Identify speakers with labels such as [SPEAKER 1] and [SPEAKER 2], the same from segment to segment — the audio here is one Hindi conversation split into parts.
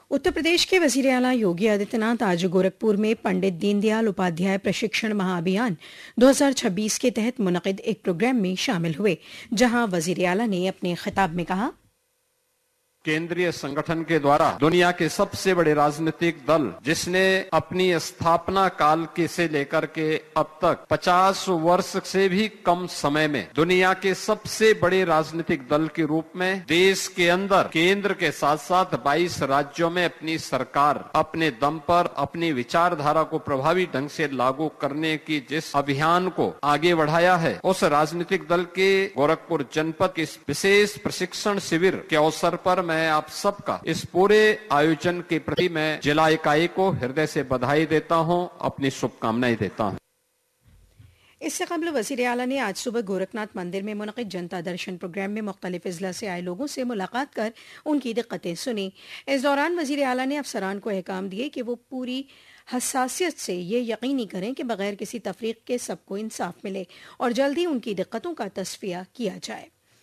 [SPEAKER 1] उत्तर प्रदेश के वजीर आला योगी आदित्यनाथ आज गोरखपुर में पंडित दीनदयाल उपाध्याय प्रशिक्षण महाअभियान 2026 के तहत मुनक़िद एक प्रोग्राम में शामिल हुए, जहां वजीर आला ने अपने खिताब में कहा,
[SPEAKER 2] केंद्रीय संगठन के द्वारा दुनिया के सबसे बड़े राजनीतिक दल, जिसने अपनी स्थापना काल के से लेकर के अब तक 50 वर्ष से भी कम समय में दुनिया के सबसे बड़े राजनीतिक दल के रूप में देश के अंदर केंद्र के साथ साथ 22 राज्यों में अपनी सरकार अपने दम पर अपनी विचारधारा को प्रभावी ढंग से लागू करने की जिस अभियान को आगे बढ़ाया है, उस राजनीतिक दल के गोरखपुर जनपद के विशेष प्रशिक्षण शिविर के अवसर पर मैं आप सबका इस पूरे आयोजन के प्रति मैं जिला इकाई को हृदय से बधाई देता हूं, अपनी शुभकामनाएं देता हूं।
[SPEAKER 1] इससे कबल वज़ीर आला ने आज सुबह गोरखनाथ मंदिर में मुनक़िद जनता दर्शन प्रोग्राम में मुख्तलिफ अजला से आए लोगों से मुलाकात कर उनकी दिक्कतें सुनी। इस दौरान वज़ीर आला ने अफसरान को अहकाम दिए कि वो पूरी हसासियत से ये यकीनी करें कि बगैर किसी तफरीक के सबको इंसाफ मिले और जल्द ही उनकी दिक्कतों का तस्फिया किया जाए।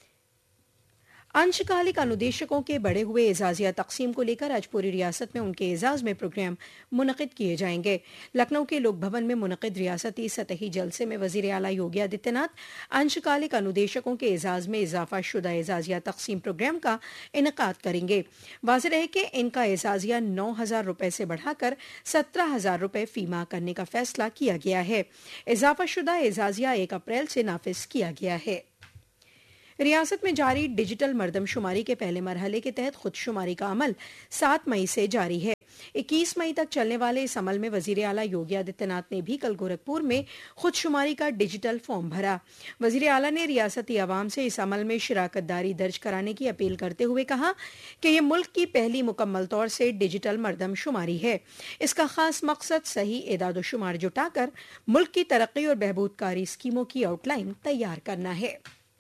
[SPEAKER 1] अंशकालिक अनुदेशकों के बढ़े हुए एजाजिया तकसीम को लेकर आज पूरी रियासत में उनके एजाज में प्रोग्राम मुनक़िद किए जाएंगे। लखनऊ के लोक भवन में मुनक़िद रियासती सतही जलसे में वज़ीर आला योगी आदित्यनाथ अंशकालिक अनुदेशकों के एजाज में इजाफा शुदा एजाजिया तकसीम प्रोग्राम का इनेकाद करेंगे। वाज़ेह है कि इनका एजाजिया 9,000 रुपये से बढ़ाकर 17,000 रुपये फी माह करने का फैसला किया गया है। इजाफा शुदा एजाजिया 1 अप्रैल से नाफिज किया गया है। रियासत में जारी डिजिटल मरदमशुमारी के पहले मरहले के तहत खुदशुमारी का अमल 7 मई से जारी है। 21 मई तक चलने वाले इस अमल में वज़ीर आला योगी आदित्यनाथ ने भी कल गोरखपुर में खुदशुमारी का डिजिटल फॉर्म भरा। वज़ीर आला ने रियासती आवाम से इस अमल में शिराकतदारी दर्ज कराने की अपील करते हुए कहा कि यह मुल्क की पहली मुकम्मल तौर से डिजिटल मरदमशुमारी है। इसका खास मकसद सही एदाद-ओ-शुमार जुटाकर मुल्क की तरक्की और बहबूदकारी स्कीमों की आउटलाइन तैयार करना है।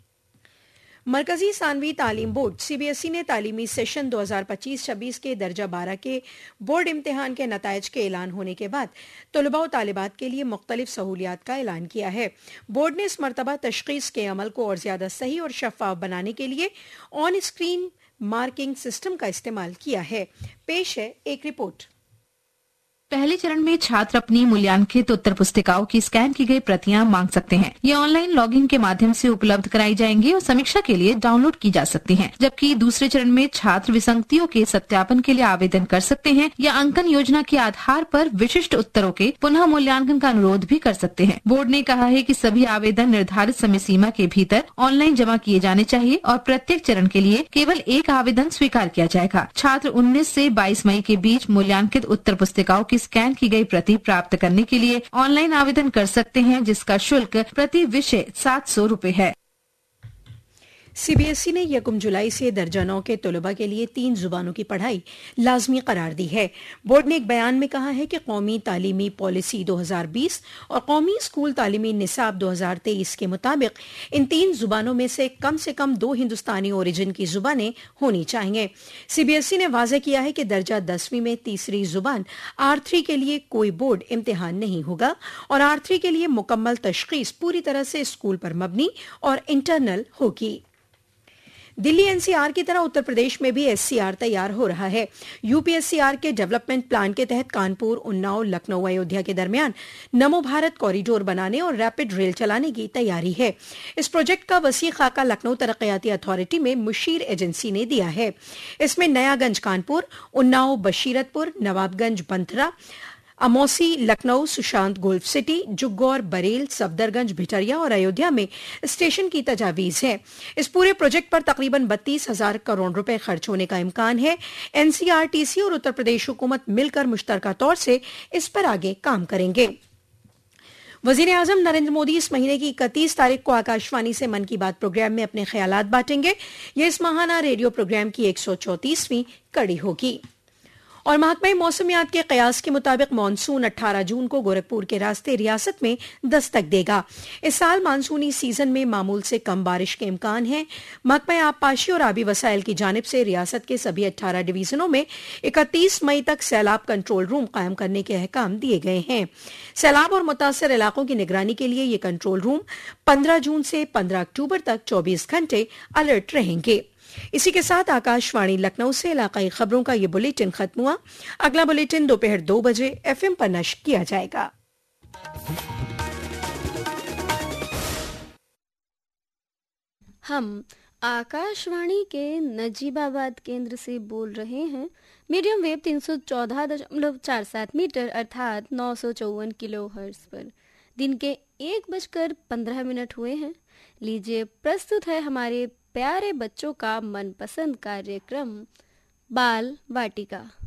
[SPEAKER 1] मरकजी सानवी तालीम बोर्ड सीबीएसई ने तालीमी सेशन 2025-26 के दर्जा 12 के बोर्ड इम्तिहान के नताइज के ऐलान होने के बाद तलबा और तालिबात के लिए मुख्तलिफ सहूलियात का ऐलान किया है। बोर्ड ने इस मरतबा तशखीस के अमल को और ज्यादा सही और शफाफ बनाने के लिए ऑन स्क्रीन मार्किंग सिस्टम का इस्तेमाल किया है। पेश है एक रिपोर्ट।
[SPEAKER 3] पहले चरण में छात्र अपनी मूल्यांकित उत्तर पुस्तिकाओं की स्कैन की गई प्रतियां मांग सकते हैं। ये ऑनलाइन लॉगिन के माध्यम से उपलब्ध कराई जाएंगी और समीक्षा के लिए डाउनलोड की जा सकती हैं। जबकि दूसरे चरण में छात्र विसंगतियों के सत्यापन के लिए आवेदन कर सकते हैं या अंकन योजना के आधार पर विशिष्ट उत्तरों के पुनः मूल्यांकन का अनुरोध भी कर सकते हैं। बोर्ड ने कहा है कि सभी आवेदन निर्धारित समय सीमा के भीतर ऑनलाइन जमा किए जाने चाहिए और प्रत्येक चरण के लिए केवल एक आवेदन स्वीकार किया जाएगा। छात्र 19 से 22 मई के बीच मूल्यांकित उत्तर पुस्तिकाओं की स्कैन की गई प्रति प्राप्त करने के लिए ऑनलाइन आवेदन कर सकते हैं, जिसका शुल्क प्रति विषय 700 रुपये है।
[SPEAKER 1] सीबीएसई ने 1 जुलाई से दर्जा 9 के तलबा के लिए 3 जुबानों की पढ़ाई लाजमी करार दी है। बोर्ड ने एक बयान में कहा है कि कौमी तालीमी पॉलिसी 2020 और कौमी स्कूल तालीमी निसाब 2023 के मुताबिक इन 3 जुबानों में से कम 2 हिंदुस्तानी ओरिजिन की जुबानें होनी चाहिए। सीबीएसई ने वाज़ेह किया है कि दर्जा 10वीं में तीसरी जुबान R3 के लिए कोई बोर्ड इम्तिहान नहीं होगा और R3 के लिए मुकम्मल तशखीस पूरी तरह से स्कूल पर मबनी और इंटरनल होगी। दिल्ली एनसीआर की तरह उत्तर प्रदेश में भी एससीआर तैयार हो रहा है। यूपीएससीआर के डेवलपमेंट प्लान के तहत कानपुर, उन्नाव, लखनऊ, अयोध्या के दरमियान नमो भारत कॉरिडोर बनाने और रैपिड रेल चलाने की तैयारी है। इस प्रोजेक्ट का वसी खाका लखनऊ तरक्याती अथॉरिटी में मुशीर एजेंसी ने दिया है। इसमें नयागंज कानपुर, उन्नाव बशीरतपुर, नवाबगंज बंथरा, अमौसी लखनऊ, सुशांत गोल्फ सिटी, जुग्गौर बरेल, सफदरगंज भिटरिया और अयोध्या में स्टेशन की तजावीज है। इस पूरे प्रोजेक्ट पर तकरीबन 32,000 करोड़ रुपए खर्च होने का इम्कान है। एनसीआरटीसी और उत्तर प्रदेश हुकूमत मिलकर मुश्तरका तौर से इस पर आगे काम करेंगे। वजीर आजम नरेंद्र मोदी इस महीने की 31 तारीख को आकाशवाणी से मन की बात प्रोग्राम में अपने ख्यालात बांटेंगे। यह इस माहाना रेडियो प्रोग्राम की 134वीं कड़ी होगी। और महकमा मौसमियात के कयास के मुताबिक मानसून 18 जून को गोरखपुर के रास्ते रियासत में दस्तक देगा। इस साल मानसूनी सीजन में मामूल से कम बारिश के इम्कान है। महकमा आबपाशी और आबी वसाइल की जानिब से रियासत के सभी 18 डिवीजनों में 31 मई तक सैलाब कंट्रोल रूम कायम करने के अहकाम दिए गए हैं। सैलाब और मुतासर इलाकों की निगरानी के लिए ये कंट्रोल रूम 15 जून से 15 अक्टूबर तक 24 घंटे अलर्ट रहेंगे। इसी के साथ आकाशवाणी लखनऊ से इलाकाई खबरों का ये बुलेटिन खत्म हुआ। अगला बुलेटिन दोपहर 2 बजे FM पर नश्र किया जाएगा।
[SPEAKER 4] हम आकाशवाणी के नजीबाबाद केंद्र से बोल रहे हैं। मीडियम वेव 314.47 मीटर अर्थात 954 किलोहर्ट्ज पर। दिन के 1:15 हुए हैं। लीजिए प्रस्तुत है हमारे प्यारे बच्चों का मनपसंद कार्यक्रम बाल वाटिका।